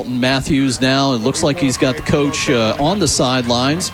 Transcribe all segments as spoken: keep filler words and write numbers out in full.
Dalton Matthews now. It looks like he's got the coach uh, on the sidelines.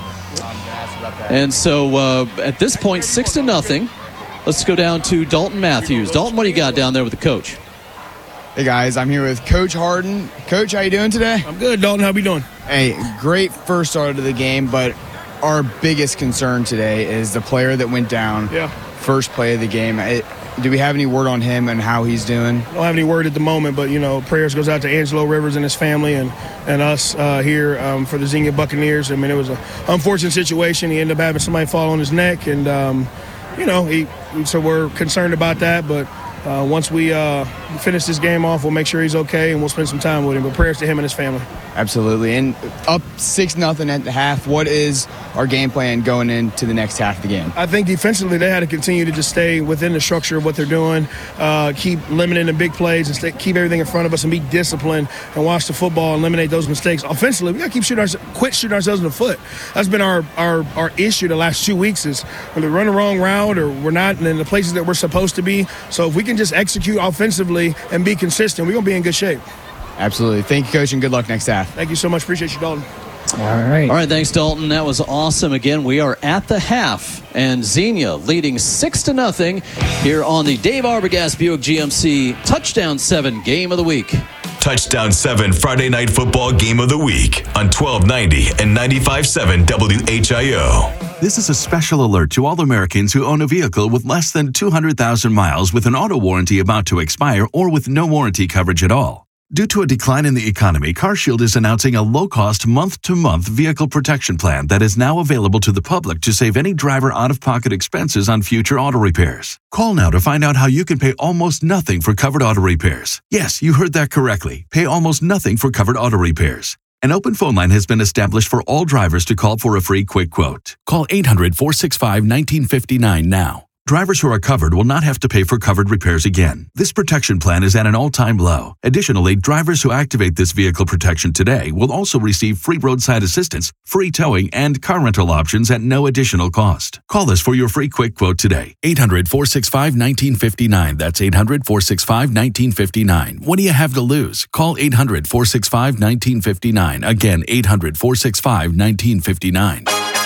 And so uh, at this point, six to nothing. Let's go down to Dalton Matthews. Dalton, what do you got down there with the coach? Hey, guys, I'm here with Coach Harden. Coach, how you doing today? I'm good, Dalton. How we doing? Hey, great first start to the game, but our biggest concern today is the player that went down. Yeah. First play of the game. It, do we have any word on him and how he's doing? I don't have any word at the moment, but, you know, prayers goes out to Angelo Rivers and his family and, and us uh, here um, for the Xenia Buccaneers. I mean, it was an unfortunate situation. He ended up having somebody fall on his neck, and, um, you know, he, so we're concerned about that, but Uh, once we uh, finish this game off, we'll make sure he's okay, and we'll spend some time with him. But prayers to him and his family. Absolutely. And up six nothing at the half, what is our game plan going into the next half of the game? I think defensively they had to continue to just stay within the structure of what they're doing, uh, keep limiting the big plays, and stay, keep everything in front of us and be disciplined and watch the football and eliminate those mistakes. Offensively, we got to keep shooting our, quit shooting ourselves in the foot. That's been our, our, our issue the last two weeks is when we run the wrong route or we're not in the places that we're supposed to be. So if we can just execute offensively and be consistent, we're going to be in good shape. Absolutely. Thank you, Coach, and good luck next half. Thank you so much. Appreciate you, Dalton. All right. All right, thanks, Dalton. That was awesome. Again, we are at the half, and Xenia leading six to nothing here on the Dave Arbogast Buick G M C Touchdown seven Game of the Week. Touchdown seven Friday Night Football Game of the Week on twelve ninety and ninety-five point seven W H I O. This is a special alert to all Americans who own a vehicle with less than two hundred thousand miles with an auto warranty about to expire or with no warranty coverage at all. Due to a decline in the economy, CarShield is announcing a low-cost month-to-month vehicle protection plan that is now available to the public to save any driver out-of-pocket expenses on future auto repairs. Call now to find out how you can pay almost nothing for covered auto repairs. Yes, you heard that correctly. Pay almost nothing for covered auto repairs. An open phone line has been established for all drivers to call for a free quick quote. Call eight hundred, four six five, one nine five nine now. Drivers who are covered will not have to pay for covered repairs again. This protection plan is at an all-time low. Additionally, drivers who activate this vehicle protection today will also receive free roadside assistance, free towing, and car rental options at no additional cost. Call us for your free quick quote today. eight hundred, four six five, one nine five nine. That's eight hundred, four six five, one nine five nine. What do you have to lose? Call eight hundred, four six five, one nine five nine. Again, eight hundred, four six five, one nine five nine.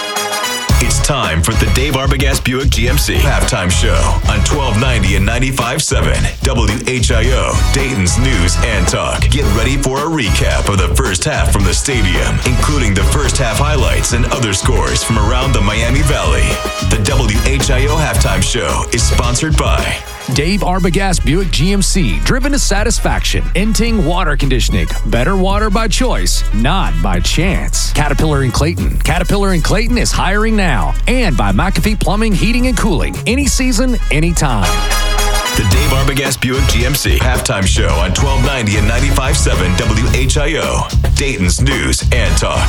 It's time for the Dave Arbogast Buick G M C Halftime Show on twelve ninety and ninety-five point seven W H I O, Dayton's News and Talk. Get ready for a recap of the first half from the stadium, including the first half highlights and other scores from around the Miami Valley. The W H I O Halftime Show is sponsored by Dave Arbogast Buick G M C, driven to satisfaction. Enting Water Conditioning, better water by choice, not by chance. Caterpillar and Clayton. Caterpillar and Clayton is hiring now. And by McAfee Plumbing, Heating, and Cooling. Any season, anytime. The Dave Arbogast Buick G M C Halftime Show on twelve ninety and ninety-five point seven W H I O, Dayton's News and Talk.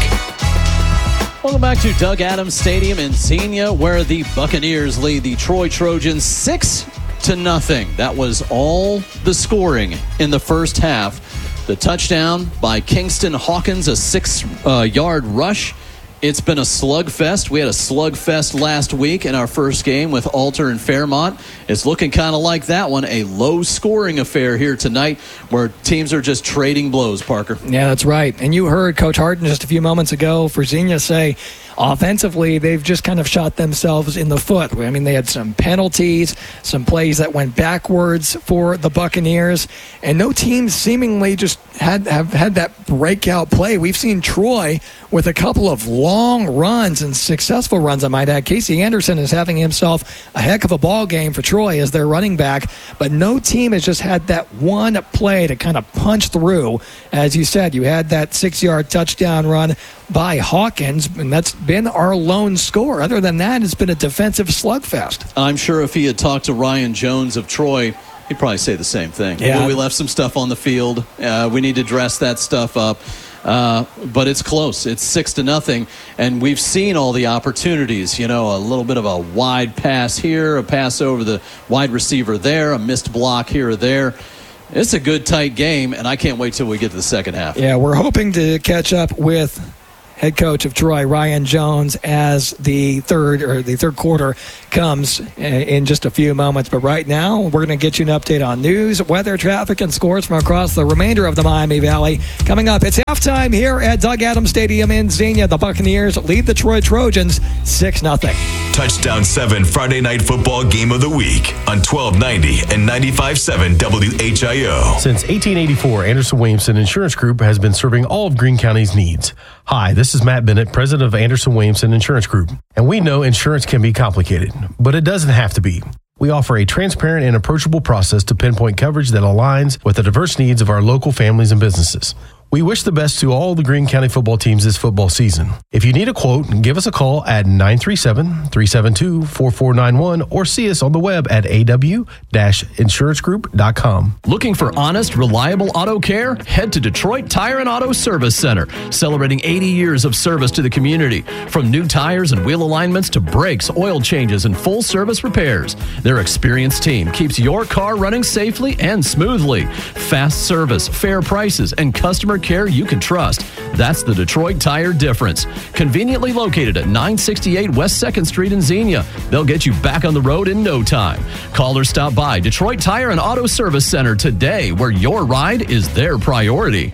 Welcome back to Doug Adams Stadium in Xenia, where the Buccaneers lead the Troy Trojans six to nothing. That was all the scoring in the first half. The touchdown by Kingston Hawkins, a six-yard uh, rush. It's been a slugfest. We had a slugfest last week in our first game with Alter and Fairmont. It's looking kind of like that one, a low-scoring affair here tonight where teams are just trading blows, Parker. Yeah, that's right. And you heard Coach Harden just a few moments ago for Xenia say offensively, they've just kind of shot themselves in the foot. I mean, they had some penalties, some plays that went backwards for the Buccaneers, and no team seemingly just had have had that breakout play. We've seen Troy with a couple of long runs and successful runs, I might add. Casey Anderson is having himself a heck of a ball game for Troy as their running back, but no team has just had that one play to kind of punch through. As you said, you had that six-yard touchdown run by Hawkins, and that's been our lone score. Other than that, it's been a defensive slugfest. I'm sure if he had talked to Ryan Jones of Troy, he'd probably say the same thing. Yeah. Well, we left some stuff on the field. Uh, we need to dress that stuff up. Uh, but it's close. It's six to nothing, and we've seen all the opportunities. You know, a little bit of a wide pass here, a pass over the wide receiver there, a missed block here or there. It's a good, tight game, and I can't wait till we get to the second half. Yeah, we're hoping to catch up with head coach of Troy, Ryan Jones, as the third or the third quarter comes in just a few moments. But right now, we're going to get you an update on news, weather, traffic, and scores from across the remainder of the Miami Valley. Coming up, it's halftime here at Doug Adams Stadium in Xenia. The Buccaneers lead the Troy Trojans six nothing. Touchdown seven Friday Night Football Game of the Week on twelve ninety and ninety-five point seven W H I O. Since eighteen eighty-four, Anderson Williamson Insurance Group has been serving all of Greene County's needs. Hi, this is Matt Bennett, president of Anderson Williamson Insurance Group. And we know insurance can be complicated, but it doesn't have to be. We offer a transparent and approachable process to pinpoint coverage that aligns with the diverse needs of our local families and businesses. We wish the best to all the Greene County football teams this football season. If you need a quote, give us a call at nine three seven, three seven two, four four nine one or see us on the web at a w dash insurance group dot com. Looking for honest, reliable auto care? Head to Detroit Tire and Auto Service Center, celebrating eighty years of service to the community. From new tires and wheel alignments to brakes, oil changes, and full service repairs, their experienced team keeps your car running safely and smoothly. Fast service, fair prices, and customer care you can trust. That's the Detroit Tire difference. Conveniently located at nine sixty-eight West second Street in Xenia. They'll get you back on the road in no time. Call or stop by Detroit Tire and Auto Service Center today, where your ride is their priority.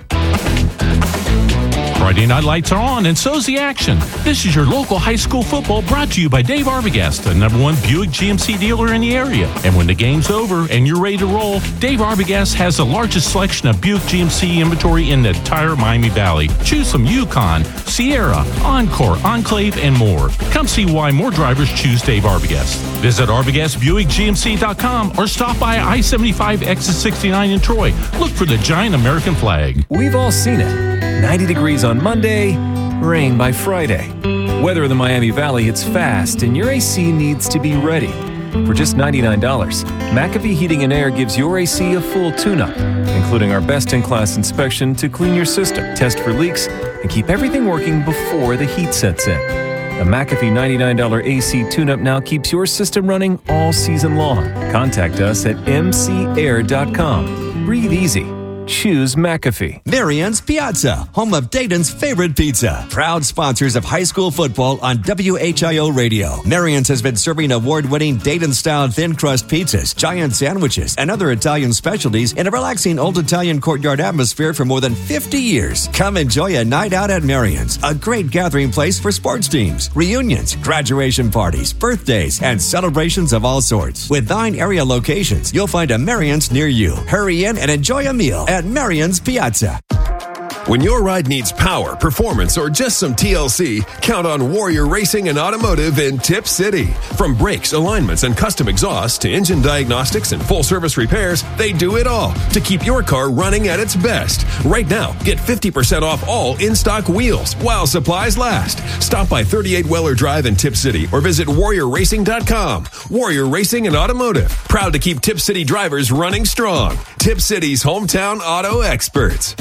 Friday night lights are on, and so's the action. This is your local high school football brought to you by Dave Arbogast, the number one Buick G M C dealer in the area. And when the game's over and you're ready to roll, Dave Arbogast has the largest selection of Buick G M C inventory in the entire Miami Valley. Choose from Yukon, Sierra, Encore, Enclave, and more. Come see why more drivers choose Dave Arbogast. Visit arbogast buick g m c dot com or stop by I seventy-five exit sixty-nine in Troy. Look for the giant American flag. We've all seen it. ninety degrees on Monday, rain by Friday. Weather in the Miami Valley hits fast, and your A C needs to be ready. For just ninety-nine dollars, McAfee Heating and Air gives your A C a full tune-up, including our best-in-class inspection to clean your system, test for leaks, and keep everything working before the heat sets in. The McAfee ninety-nine dollars A C tune-up now keeps your system running all season long. Contact us at m c air dot com. Breathe easy. Choose McAfee. Marian's Piazza, home of Dayton's favorite pizza. Proud sponsors of high school football on W H I O Radio. Marian's has been serving award-winning Dayton-style thin crust pizzas, giant sandwiches, and other Italian specialties in a relaxing old Italian courtyard atmosphere for more than fifty years. Come enjoy a night out at Marian's, a great gathering place for sports teams, reunions, graduation parties, birthdays, and celebrations of all sorts. With nine area locations, you'll find a Marian's near you. Hurry in and enjoy a meal at Marian's Piazza. When your ride needs power, performance, or just some T L C, count on Warrior Racing and Automotive in Tip City. From brakes, alignments, and custom exhausts to engine diagnostics and full-service repairs, they do it all to keep your car running at its best. Right now, get fifty percent off all in-stock wheels while supplies last. Stop by thirty-eight Weller Drive in Tip City or visit warrior racing dot com. Warrior Racing and Automotive, proud to keep Tip City drivers running strong. Tip City's hometown auto experts.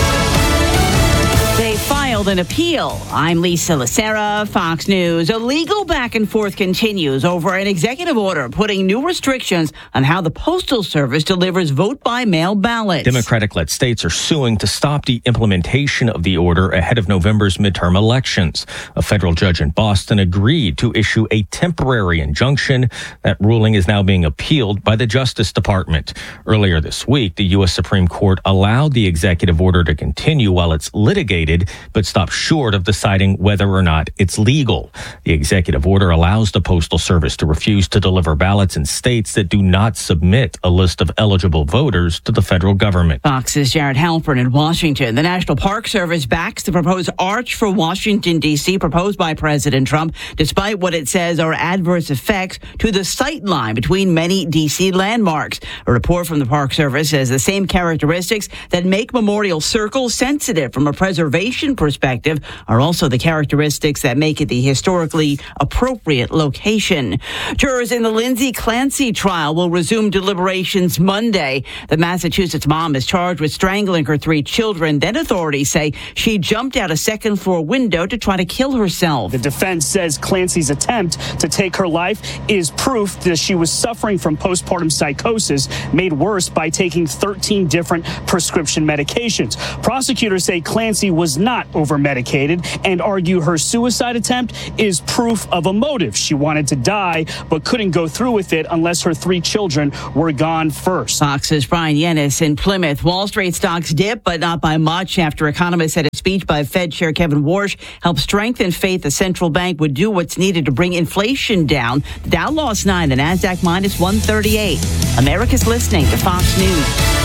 They filed an appeal. I'm Lisa Lacera, Fox News. A legal back and forth continues over an executive order putting new restrictions on how the Postal Service delivers vote-by-mail ballots. Democratic-led states are suing to stop the implementation of the order ahead of November's midterm elections. A federal judge in Boston agreed to issue a temporary injunction. That ruling is now being appealed by the Justice Department. Earlier this week, the U S Supreme Court allowed the executive order to continue while it's litigated, but stopped short of deciding whether or not it's legal. The executive order allows the Postal Service to refuse to deliver ballots in states that do not submit a list of eligible voters to the federal government. Fox's Jared Halpern in Washington. The National Park Service backs the proposed arch for Washington, D C proposed by President Trump, despite what it says are adverse effects to the sight line between many D C landmarks. A report from the Park Service says the same characteristics that make Memorial Circle sensitive from a preservation perspective are also the characteristics that make it the historically appropriate location. Jurors in the Lindsay Clancy trial will resume deliberations Monday. The Massachusetts mom is charged with strangling her three children. Then authorities say she jumped out a second floor window to try to kill herself. The defense says Clancy's attempt to take her life is proof that she was suffering from postpartum psychosis, made worse by taking thirteen different prescription medications. Prosecutors say Clancy was not over over-medicated and argue her suicide attempt is proof of a motive. She wanted to die, but couldn't go through with it unless her three children were gone first. Fox's Brian Yennis in Plymouth. Wall Street stocks dip, but not by much after economists said a speech by Fed Chair Kevin Warsh helped strengthen faith the central bank would do what's needed to bring inflation down. The Dow lost nine, the Nasdaq minus one thirty-eight. America's listening to Fox News.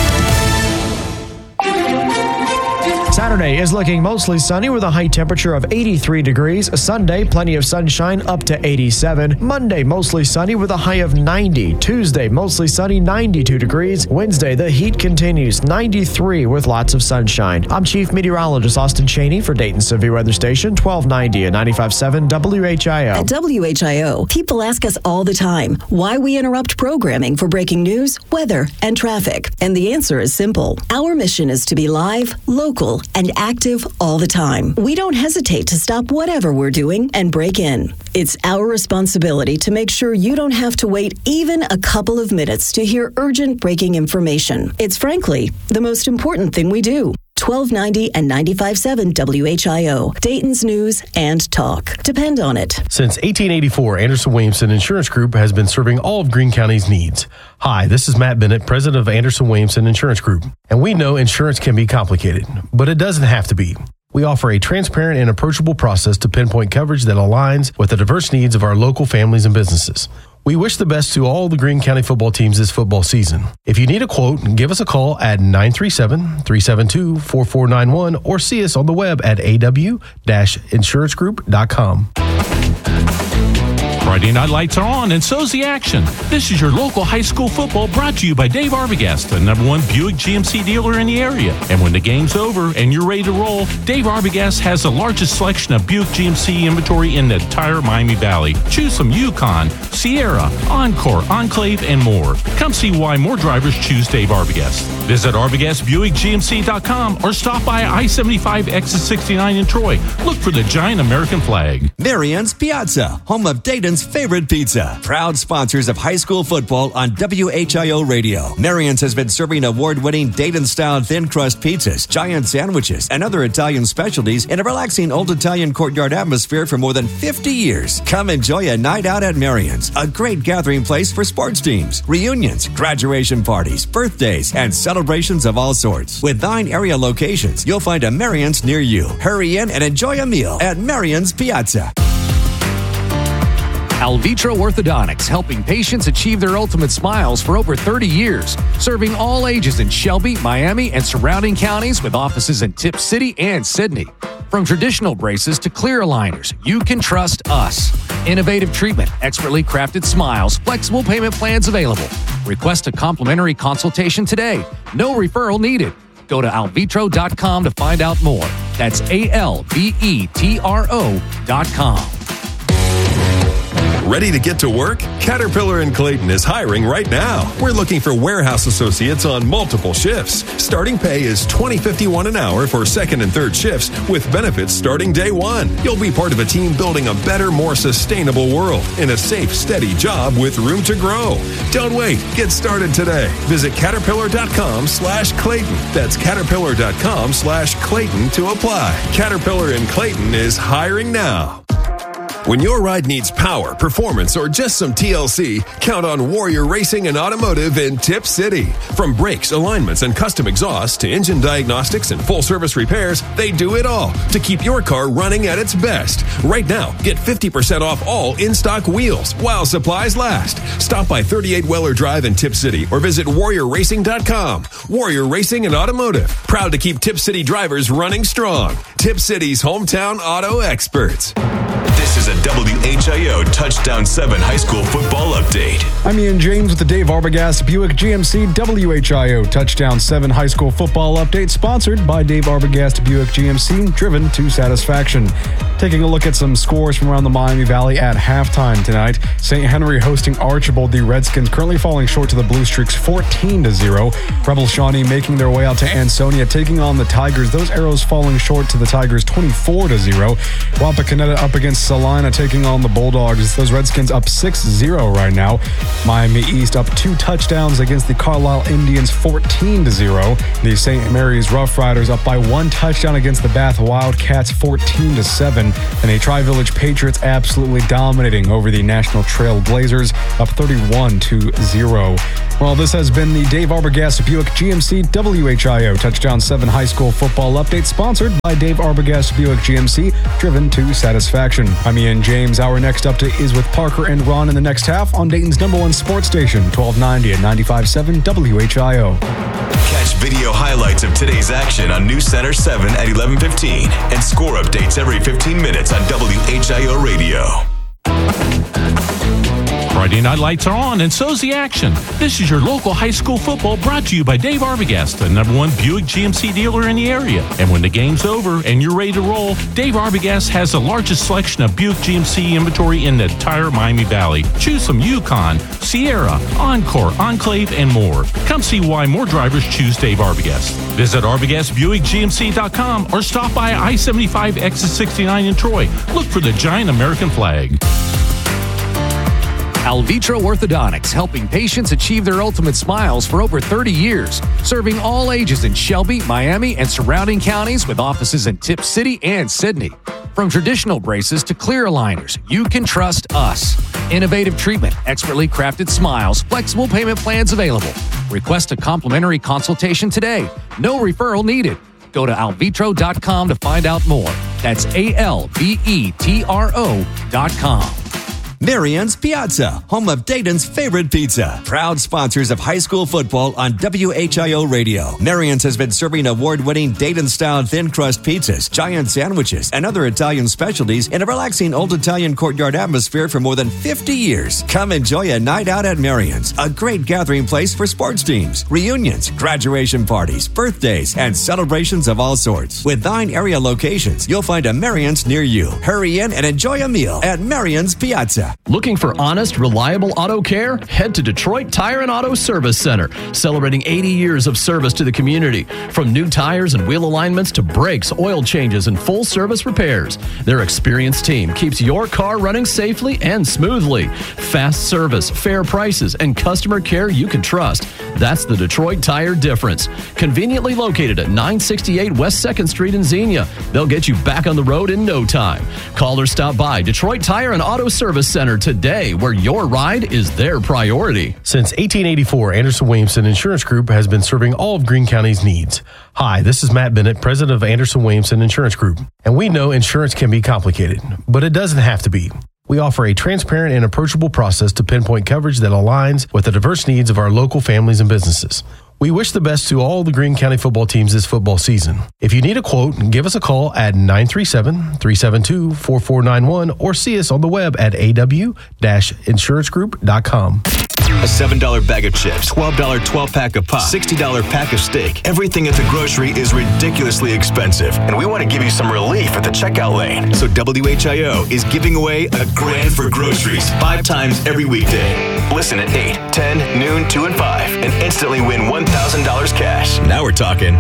Saturday is looking mostly sunny with a high temperature of eighty-three degrees. Sunday, plenty of sunshine up to eighty-seven. Monday, mostly sunny with a high of ninety. Tuesday, mostly sunny, ninety-two degrees. Wednesday, the heat continues, ninety-three with lots of sunshine. I'm Chief Meteorologist Austin Cheney for Dayton Severe Weather Station, twelve ninety and ninety-five point seven W H I O. At W H I O, people ask us all the time why we interrupt programming for breaking news, weather, and traffic. And the answer is simple. Our mission is to be live, local, and active all the time. We don't hesitate to stop whatever we're doing and break in. It's our responsibility to make sure you don't have to wait even a couple of minutes to hear urgent breaking information. It's frankly the most important thing we do. twelve ninety and ninety-five point seven W H I O, Dayton's news and talk. Depend on it. Since eighteen eighty-four, Anderson Williamson Insurance Group has been serving all of Greene County's needs. Hi, this is Matt Bennett, president of Anderson Williamson Insurance Group. And we know insurance can be complicated, but it doesn't have to be. We offer a transparent and approachable process to pinpoint coverage that aligns with the diverse needs of our local families and businesses. We wish the best to all the Greene County football teams this football season. If you need a quote, give us a call at nine three seven, three seven two, four four nine one or see us on the web at a w dash insurance group dot com. Friday night lights are on, and so's the action. This is your local high school football brought to you by Dave Arbogast, the number one Buick G M C dealer in the area. And when the game's over and you're ready to roll, Dave Arbogast has the largest selection of Buick G M C inventory in the entire Miami Valley. Choose from Yukon, Sierra, Encore, Enclave, and more. Come see why more drivers choose Dave Arbogast. Visit arbogast buick g m c dot com or stop by I seventy-five exit sixty-nine in Troy. Look for the giant American flag. Marian's Pizza, home of Dayton's favorite pizza. Proud sponsors of high school football on W H I O Radio. Marian's has been serving award-winning Dayton-style thin crust pizzas, giant sandwiches, and other Italian specialties in a relaxing old Italian courtyard atmosphere for more than fifty years. Come enjoy a night out at Marian's, a great gathering place for sports teams, reunions, graduation parties, birthdays, and celebrations of all sorts. With nine area locations, you'll find a Marian's near you. Hurry in and enjoy a meal at Marian's Piazza. Alvitro Orthodontics, helping patients achieve their ultimate smiles for over thirty years, serving all ages in Shelby, Miami, and surrounding counties with offices in Tip City and Sydney. From traditional braces to clear aligners, you can trust us. Innovative treatment, expertly crafted smiles, flexible payment plans available. Request a complimentary consultation today. No referral needed. Go to alvitro dot com to find out more. That's A L V E T R O dot com. Ready to get to work? Caterpillar in Clayton is hiring right now. We're looking for warehouse associates on multiple shifts. Starting pay is twenty fifty-one an hour for second and third shifts with benefits starting day one. You'll be part of a team building a better, more sustainable world in a safe, steady job with room to grow. Don't wait. Get started today. Visit caterpillar dot com slash Clayton. That's caterpillar dot com slash Clayton to apply. Caterpillar in Clayton is hiring now. When your ride needs power, performance, or just some T L C, count on Warrior Racing and Automotive in Tip City. From brakes, alignments, and custom exhausts to engine diagnostics and full-service repairs, they do it all to keep your car running at its best. Right now, get fifty percent off all in-stock wheels while supplies last. Stop by thirty-eight Weller Drive in Tip City or visit warrior racing dot com. Warrior Racing and Automotive, proud to keep Tip City drivers running strong. Tip City's hometown auto experts. This is a W H I O Touchdown seven high school football update. I'm Ian James with the Dave Arbogast Buick G M C W H I O Touchdown seven high school football update, sponsored by Dave Arbogast Buick G M C, driven to satisfaction. Taking a look at some scores from around the Miami Valley at halftime tonight. Saint Henry hosting Archibald. The Redskins currently falling short to the Blue Streaks fourteen to zero. Rebel Shawnee making their way out to Ansonia, taking on the Tigers. Those arrows falling short to the Tigers twenty-four to zero. Wapakoneta up against Salina taking on the Bulldogs. Those Redskins up six zero right now. Miami East up two touchdowns against the Carlisle Indians fourteen to zero. The Saint Mary's Rough Riders up by one touchdown against the Bath Wildcats fourteen to seven. And the Tri-Village Patriots absolutely dominating over the National Trail Blazers up thirty-one to zero. Well, this has been the Dave Arbogast Buick G M C W H I O Touchdown seven High School Football Update, sponsored by Dave Arbogast Buick G M C, driven to satisfaction. I'm Ian James. Our next update is with Parker and Ron in the next half on Dayton's number one sports station, twelve ninety and ninety-five point seven W H I O. Catch video highlights of today's action on News Center seven at eleven fifteen and score updates every fifteen minutes on W H I O Radio. Friday night lights are on, and so's the action. This is your local high school football brought to you by Dave Arbogast, the number one Buick G M C dealer in the area. And when the game's over and you're ready to roll, Dave Arbogast has the largest selection of Buick G M C inventory in the entire Miami Valley. Choose from Yukon, Sierra, Encore, Enclave, and more. Come see why more drivers choose Dave Arbogast. Visit Arbogast Buick G M C dot com or stop by I seventy-five exit sixty-nine in Troy. Look for the giant American flag. Alvitro Orthodontics, helping patients achieve their ultimate smiles for over thirty years, serving all ages in Shelby, Miami, and surrounding counties with offices in Tip City and Sydney. From traditional braces to clear aligners, you can trust us. Innovative treatment, expertly crafted smiles, flexible payment plans available. Request a complimentary consultation today. No referral needed. Go to alvitro dot com to find out more. That's A L V E T R O dot com. Marian's Piazza, home of Dayton's favorite pizza. Proud sponsors of high school football on W H I O Radio. Marian's has been serving award-winning Dayton-style thin crust pizzas, giant sandwiches, and other Italian specialties in a relaxing old Italian courtyard atmosphere for more than fifty years. Come enjoy a night out at Marian's, a great gathering place for sports teams, reunions, graduation parties, birthdays, and celebrations of all sorts. With nine area locations, you'll find a Marian's near you. Hurry in and enjoy a meal at Marian's Piazza. Looking for honest, reliable auto care? Head to Detroit Tire and Auto Service Center, celebrating eighty years of service to the community. From new tires and wheel alignments to brakes, oil changes, and full service repairs, their experienced team keeps your car running safely and smoothly. Fast service, fair prices, and customer care you can trust. That's the Detroit Tire difference. Conveniently located at nine sixty-eight West second Street in Xenia, they'll get you back on the road in no time. Call or stop by Detroit Tire and Auto Service Center today, where your ride is their priority. Since eighteen eighty-four, Anderson Williamson Insurance Group has been serving all of Greene County's needs. Hi, this is Matt Bennett, president of Anderson Williamson Insurance Group. And we know insurance can be complicated, but it doesn't have to be. We offer a transparent and approachable process to pinpoint coverage that aligns with the diverse needs of our local families and businesses. We wish the best to all the Greene County football teams this football season. If you need a quote, give us a call at nine three seven, three seven two, four four nine one or see us on the web at a w dash insurance group dot com. A seven dollar bag of chips, twelve dollar twelve-pack of pop, sixty dollar pack of steak. Everything at the grocery is ridiculously expensive, and we want to give you some relief at the checkout lane. So W H I O is giving away a grand for groceries five times every weekday. Listen at eight, ten, noon, two, and five, and instantly win one thousand dollars cash. Now we're talking.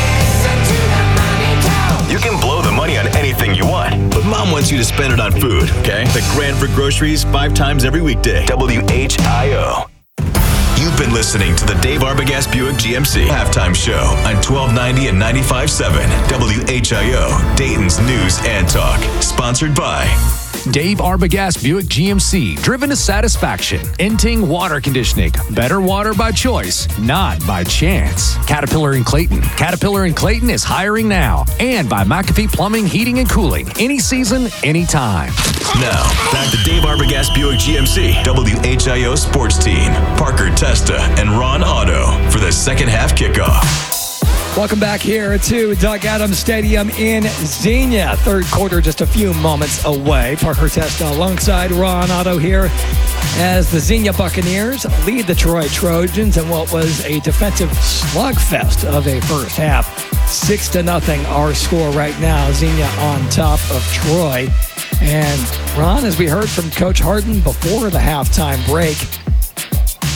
You can blow the money on anything you want, but Mom wants you to spend it on food, okay? The grand for groceries five times every weekday. W H I O. You've been listening to the Dave Arbogast Buick G M C halftime show on twelve ninety and ninety-five point seven W H I O, Dayton's News and Talk. Sponsored by Dave Arbogast Buick G M C, driven to satisfaction. Enting Water Conditioning, better water by choice, not by chance. Caterpillar and Clayton. Caterpillar and Clayton is hiring now. And by McAfee Plumbing, Heating, and Cooling. Any season, anytime. Now, back to Dave Arbogast Buick G M C, W H I O Sports Team, Parker Testa and Ron Otto for the second half kickoff. Welcome back here to Doug Adams Stadium in Xenia. Third quarter just a few moments away. Parker Testa alongside Ron Otto here as the Xenia Buccaneers lead the Troy Trojans in what was a defensive slugfest of a first half. Six to nothing our score right now. Xenia on top of Troy. And Ron, as we heard from Coach Harden before the halftime break,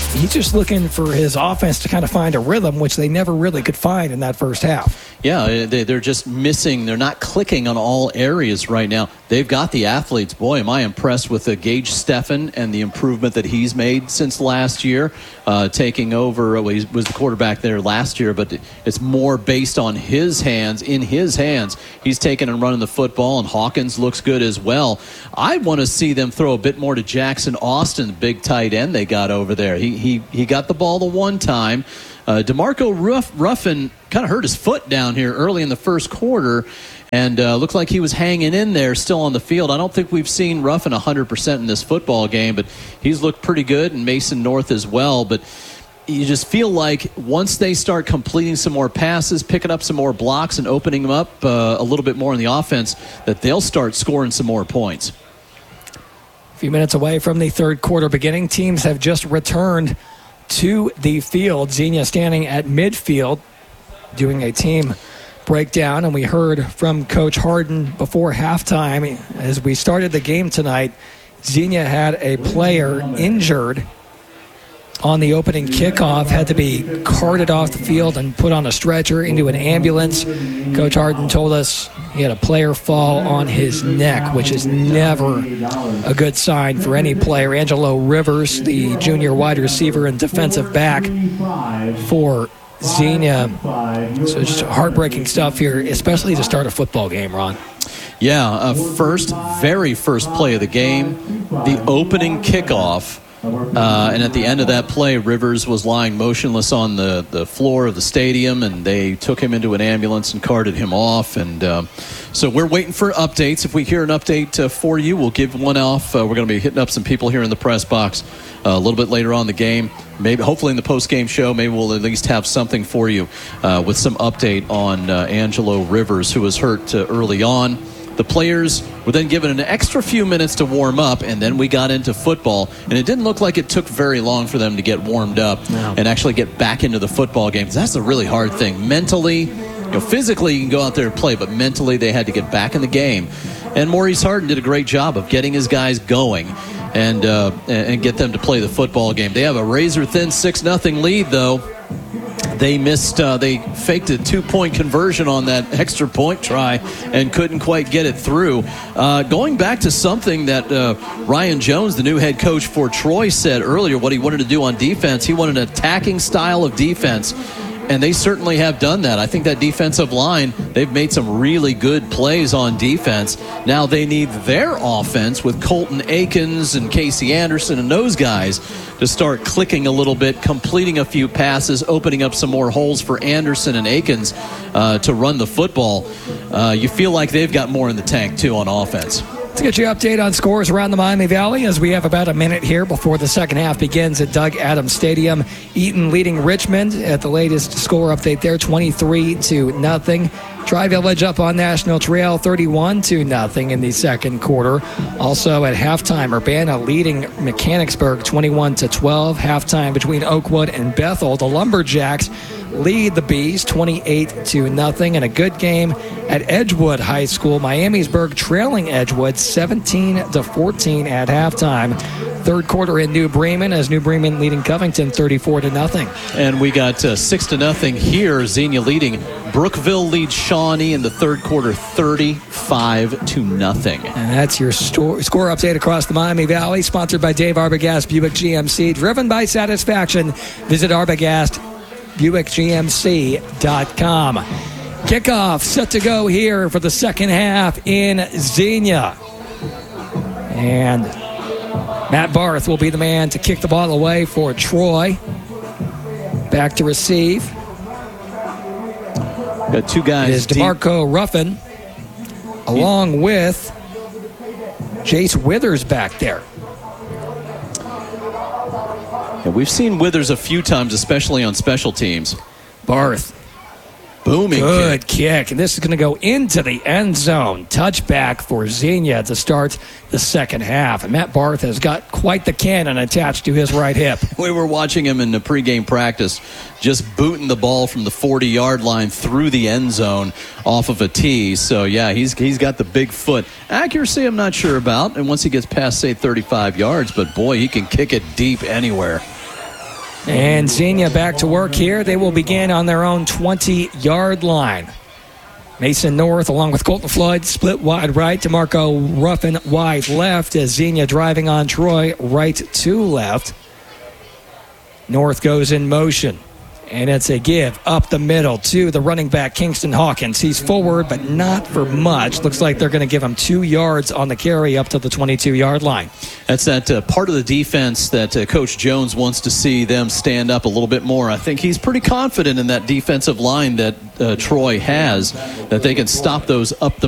he's just looking for his offense to kind of find a rhythm, which they never really could find in that first half. Yeah, they, they're just missing. They're not clicking on all areas right now. They've got the athletes. Boy, am I impressed with uh, Gage Steffen and the improvement that he's made since last year, uh, taking over. Well, he was the quarterback there last year, but it's more based on his hands, in his hands. He's taking and running the football, and Hawkins looks good as well. I want to see them throw a bit more to Jackson Austin, the big tight end they got over there. He he he got the ball the one time. Uh, DeMarco Ruff, Ruffin kind of hurt his foot down here early in the first quarter, and uh, looked like he was hanging in there still on the field. I don't think we've seen Ruffin one hundred percent in this football game, but he's looked pretty good, and Mason North as well. But you just feel like once they start completing some more passes, picking up some more blocks, and opening them up uh, a little bit more in the offense, that they'll start scoring some more points. A few minutes away from the third quarter beginning, teams have just returned to the field. Xenia standing at midfield doing a team breakdown, and we heard from Coach Harden before halftime as we started the game tonight. Xenia had a player injured on the opening kickoff, had to be carted off the field and put on a stretcher into an ambulance. Coach Harden told us he had a player fall on his neck, which is never a good sign for any player. Angelo Rivers, the junior wide receiver and defensive back for Xenia. So just heartbreaking stuff here, especially to start a football game, Ron. Yeah, uh, first, very first play of the game, the opening kickoff. Uh, and at the end of that play, Rivers was lying motionless on the, the floor of the stadium, and they took him into an ambulance and carted him off. And uh, so we're waiting for updates. If we hear an update uh, for you, we'll give one off. Uh, we're going to be hitting up some people here in the press box uh, a little bit later on in the game. Maybe, hopefully in the post-game show, maybe we'll at least have something for you uh, with some update on uh, Angelo Rivers, who was hurt uh, early on. The players were then given an extra few minutes to warm up, and then we got into football. And it didn't look like it took very long for them to get warmed up no. and actually get back into the football game. That's a really hard thing. Mentally, you know, physically you can go out there and play, but mentally they had to get back in the game. And Maurice Harden did a great job of getting his guys going and uh, and get them to play the football game. They have a razor-thin six nothing lead, though. They missed, uh, they faked a two-point conversion on that extra point try and couldn't quite get it through. Uh, going back to something that uh, Ryan Jones, the new head coach for Troy, said earlier, what he wanted to do on defense, he wanted an attacking style of defense. And they certainly have done that. I think that defensive line, they've made some really good plays on defense. Now they need their offense with Colton Akins and Casey Anderson and those guys to start clicking a little bit, completing a few passes, opening up some more holes for Anderson and Akins uh, to run the football. Uh, you feel like they've got more in the tank, too, on offense. To get you an update on scores around the Miami Valley, as we have about a minute here before the second half begins at Doug Adams Stadium. Eaton leading Richmond at the latest score update there, twenty-three to nothing. Tri-Village up on National Trail, thirty-one to nothing in the second quarter. Also at halftime, Urbana leading Mechanicsburg, twenty-one to twelve. Halftime between Oakwood and Bethel. The Lumberjacks lead the Bees, twenty-eight to nothing. And a good game at Edgewood High School. Miamisburg trailing Edgewood, seventeen to fourteen at halftime. Third quarter in New Bremen, as New Bremen leading Covington, thirty-four to nothing. And we got uh, six to nothing here. Xenia leading. Brookville leads Shawnee in the third quarter, thirty-five to nothing. And that's your sto- score update across the Miami Valley, sponsored by Dave Arbogast Buick G M C, driven by satisfaction. Visit Arbogast Buick G M C dot com. Kickoff set to go here for the second half in Xenia. And Matt Barth will be the man to kick the ball away for Troy. Back to receive. Got two guys. It is DeMarco Ruffin, along with Jace Withers back there. Yeah, we've seen Withers a few times, especially on special teams. Barth. Booming Good kick. kick. And this is going to go into the end zone. Touchback for Xenia to start the second half. And Matt Barth has got quite the cannon attached to his right hip. We were watching him in the pregame practice, just booting the ball from the forty-yard line through the end zone off of a tee. So, yeah, he's he's got the big foot. Accuracy, I'm not sure about. And once he gets past, say, thirty-five yards, but, boy, he can kick it deep anywhere. And Xenia back to work here. They will begin on their own twenty-yard line. Mason North, along with Colton Flood, split wide right. DeMarco Ruffin wide left as Xenia driving on Troy right to left. North goes in motion. And it's a give up the middle to the running back, Kingston Hawkins. He's forward, but not for much. Looks like they're going to give him two yards on the carry up to the twenty-two-yard line. That's that uh, part of the defense that uh, Coach Jones wants to see them stand up a little bit more. I think he's pretty confident in that defensive line that uh, Troy has, that they can stop those up the